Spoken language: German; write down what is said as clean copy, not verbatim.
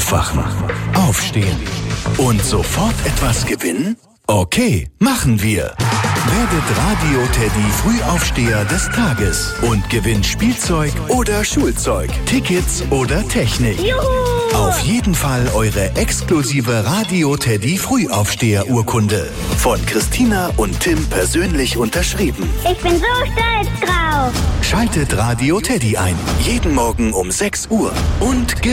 Aufwachen, aufstehen und sofort etwas gewinnen? Okay, machen wir. Werdet Radio Teddy Frühaufsteher des Tages und gewinnt Spielzeug oder Schulzeug, Tickets oder Technik. Juhu! Auf jeden Fall eure exklusive Radio Teddy Frühaufsteher-Urkunde. Von Christina und Tim persönlich unterschrieben. Ich bin so stolz drauf. Schaltet Radio Teddy ein. Jeden Morgen um 6 Uhr. Und